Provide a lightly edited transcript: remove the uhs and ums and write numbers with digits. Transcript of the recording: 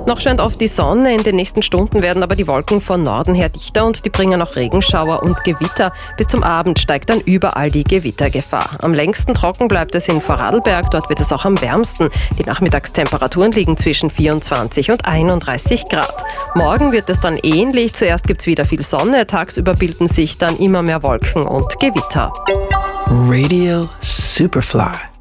Noch scheint oft die Sonne, in den nächsten Stunden werden aber die Wolken von Norden her dichter und die bringen auch Regenschauer und Gewitter. Bis zum Abend steigt dann überall die Gewittergefahr. Am längsten trocken bleibt es in Vorarlberg, dort wird es auch am wärmsten. Die Nachmittagstemperaturen liegen zwischen 24 und 31 Grad. Morgen wird es dann ähnlich, zuerst gibt es wieder viel Sonne, tagsüber bilden sich dann immer mehr Wolken und Gewitter. Radio Superfly.